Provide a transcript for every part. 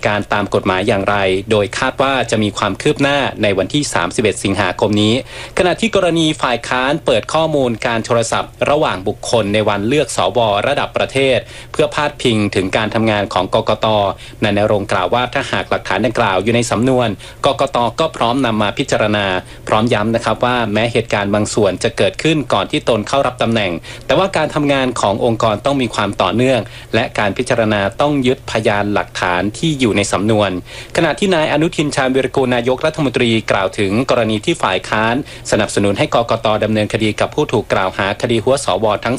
การตามกฎหมายอย่างไรโดยคาดว่าจะมีความคืบหน้าในวันที่31สิงหาคมนี้ขณะที่กรณีฝ่ายค้านเปิดข้อมูลการโทรศัพท์ระหว่างบุคคลในวันเลือกสวระดับประเทศเพื่อพาดพิงถึงการทำงานของกกต.นายณรงค์กล่าวว่าถ้าหากหลักฐานดังกล่าวอยู่ในสำนวนกกต.ก็พร้อมนำมาพิจารณาพร้อมย้ำนะครับว่าแม้เหตุการณ์บางส่วนจะเกิดขึ้นก่อนที่ตนเข้ารับตำแหน่งแต่ว่าการทำงานขององค์กรต้องมีความต่อเนื่องและการพิจารณาต้องยึดพยานหลักฐานที่อยู่ในสำนวนขณะที่นายอนุทินชาญวีรกูลนายกรัฐมนตรีกล่าวถึงกรณีที่ฝ่ายค้านสนับสนุนให้กกต.ดำเนินคดีกับผู้ถูกกล่าวหาคดีหัวสวทั้ง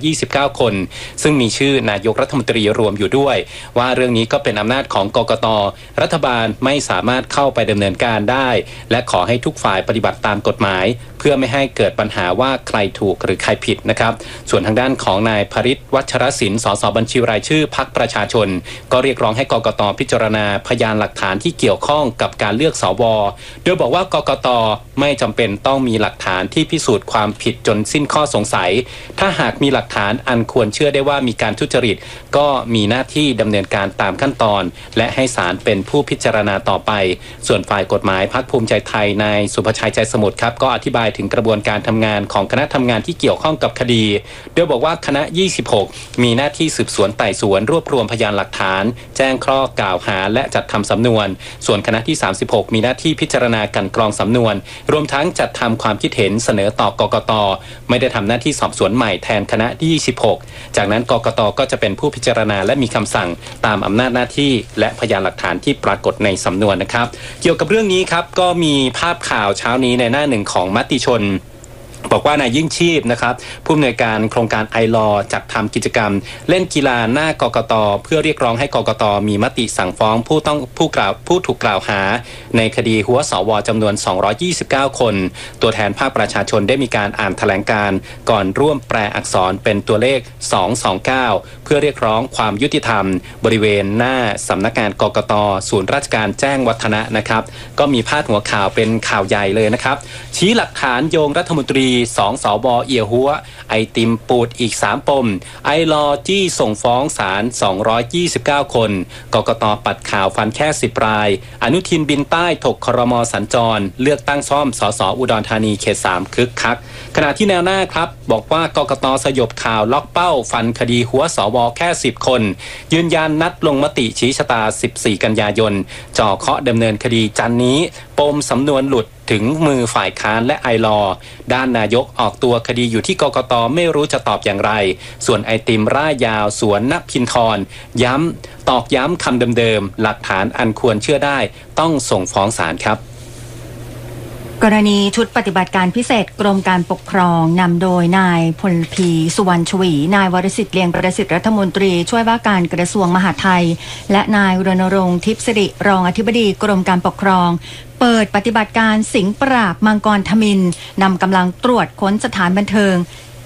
229คนซึ่งมีชื่อนายกรัฐมนตรีรวมอยู่ด้วยว่าเรื่องนี้ก็เป็นอำนาจของกกต.รัฐบาลไม่สามารถเข้าไปดำเนินการได้และขอให้ทุกฝ่ายปฏิบัติตามกฎหมายเพื่อไม่ให้เกิดปัญหาว่าใครถูกหรือใครผิดนะครับส่วนทางด้านของนายภริษฐ์วัชรศิลป์สสบัญชีรายชื่อพรรคประชาชนก็เรียกร้องให้กกต.พิจารณาพยานหลักฐานที่เกี่ยวข้องกับการเลือกสวโดยบอกว่ากกต.ไม่จำเป็นต้องมีหลักฐานที่พิสูจน์ความผิดจนสิ้นข้อสงสัยถ้าหากมีหลักฐานอันควรเชื่อได้ว่ามีการทุจริตก็มีหน้าที่ดำเนินการตามขั้นตอนและให้ศาลเป็นผู้พิจารณาต่อไปส่วนฝ่ายกฎหมายพรรคภูมิใจไทยนายสุภชัยใจสมุทรครับก็อธิบายถึงกระบวนการทำงานของคณะทำงานที่เกี่ยวข้องกับคดีโดยบอกว่าคณะ26มีหน้าที่สืบสวนไต่สวนรวบรวมพยานหลักฐานแจ้งข้อกล่าวหาและจัดทำสำนวนส่วนคณะที่36มีหน้าที่พิจารณากันกรองสำนวนรวมทั้งจัดทำความคิดเห็นเสนอต่อกกต.ไม่ได้ทำหน้าที่สอบสวนใหม่แทนคณะที่26จากนั้นกกต.ก็จะเป็นผู้พิจารณาและมีคำสั่งตามอำนาจหน้าที่และพยานหลักฐานที่ปรากฏในสำนวนนะครับเกี่ยวกับเรื่องนี้ครับก็มีภาพข่าวเช้านี้ในหน้าหนึ่งของมติชนบอกว่านายยิ่งชีพนะครับผู้อำนวยการโครงการไอลอจัดทำกิจกรรมเล่นกีฬาหน้ากกต.เพื่อเรียกร้องให้กกต.มีมติสั่งฟ้องผู้ถูกกล่าวหาในคดีหัวสวจำนวน229คนตัวแทนภาคประชาชนได้มีการอ่านแถลงการณ์ก่อนร่วมแปลอักษรเป็นตัวเลข229เพื่อเรียกร้องความยุติธรรมบริเวณหน้าสำนักงานกกต.ศูนย์ราชการแจ้งวัฒนะนะครับก็มีพาดหัวข่าวเป็นข่าวใหญ่เลยนะครับชี้หลักฐานโยงรัฐมนตรี2 สว.เอี่ยหัวไอติมปูดอีก3ปมไอลอจี้ส่งฟ้องศาล229คนกกต.ปัดข่าวฟันแค่10รายอนุทินบินใต้ถกครม.สัญจรเลือกตั้งซ่อมสส.อุดรธานีเขต3คึกคักขณะที่แนวหน้าครับบอกว่ากกต.สยบข่าวล็อกเป้าฟันคดีหัวสว.แค่10คนยืนยันนัดลงมติชี้ชะตา14กันยายนจ่อเคาะดำเนินคดีจันนี้ปมสำนวนหลุดถึงมือฝ่ายค้านและไอลอด้านนายกออกตัวคดีอยู่ที่กกต.ไม่รู้จะตอบอย่างไรส่วนไอติมร่ายยาวสวนนพินทรตอกย้ำคำเดิมๆหลักฐานอันควรเชื่อได้ต้องส่งฟ้องศาลครับกรณีชุดปฏิบัติการพิเศษกรมการปกครองนำโดยนายพลพีสุวรรณชวีนายวรสิทธิ์เลียงประสิทธิ์รัฐมนตรีช่วยว่าการกระทรวงมหาดไทยและนายรณรงค์ทิพย์สิริรองอธิบดีกรมการปกครองเปิดปฏิบัติการสิงห์ปราบมังกรทมิฬนำกำลังตรวจค้นสถานบันเทิง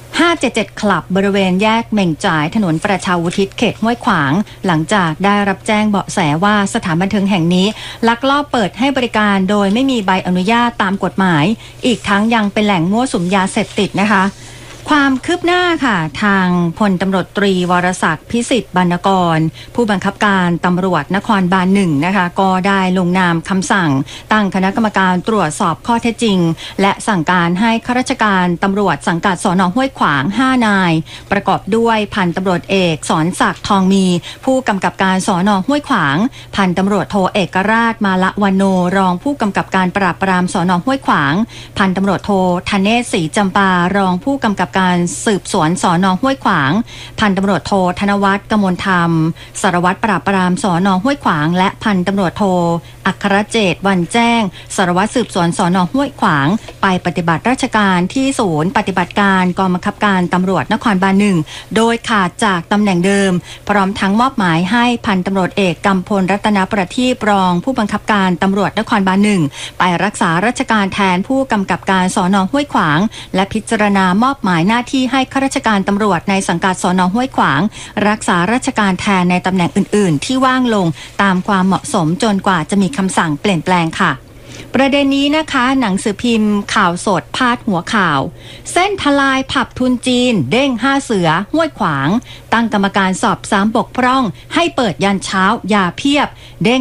577คลับบริเวณแยกเหม่งจ่ายถนนประชาอุทิศเขตห้วยขวางหลังจากได้รับแจ้งเบาะแสว่าสถานบันเทิงแห่งนี้ลักลอบเปิดให้บริการโดยไม่มีใบอนุญาตตามกฎหมายอีกทั้งยังเป็นแหล่งมั่วสุมยาเสพติดนะคะความคืบหน้าค่ะทางพลตำรวจตรีวรศักดิ์พิสิทธิ์บรรณกรผู้บังคับการตำรวจนครบาล1นะคะก็ได้ลงนามคำสั่งตั้งคณะกรรมการตรวจสอบข้อเท็จจริงและสั่งการให้ข้าราชการตำรวจสังกัดสน.ห้วยขวาง5นายประกอบด้วยพันตำรวจเอกสอนศักดิ์ทองมีผู้กำกับการสน.ห้วยขวางพันตำรวจโทเอกราชมาละวันโนรองผู้กำกับการปราบปรามสน.ห้วยขวางพันตำรวจโทธเนศศรีจำปารองผู้กำกับการสืบสวนสน.ห้วยขวางพันตำรวจโทธนวัฒน์กมลธรรมสารวัตรปราบปรามสน.ห้วยขวางและพันตำรวจโทอัครเจตวันแจ้งสารวัตรสืบสวนสน.ห้วยขวางไปปฏิบัติราชการที่ศูนย์ปฏิบัติการกองบังคับการตำรวจนครบาล1โดยขาดจากตำแหน่งเดิมพร้อมทั้งมอบหมายให้พันตำรวจเอกกำพลรัตนประทีปรองผู้บังคับการตำรวจนครบาล1ไปรักษาราชการแทนผู้กำกับการสน.ห้วยขวางและพิจารณามอบหมายหน้าที่ให้ข้าราชการตำรวจในสังกัดสน.ห้วยขวางรักษาราชการแทนในตำแหน่งอื่นๆที่ว่างลงตามความเหมาะสมจนกว่าจะมีคำสั่งเปลี่ยนแปลงค่ะประเด็นนี้นะคะหนังสือพิมพ์ข่าวสดพาดหัวข่าวเส้นทลายผับทุนจีนเด้ง5เสือห้วยขวางตั้งกรรมการสอบ3บกพร่องให้เปิดยันเช้าอย่าเพียบเด้ง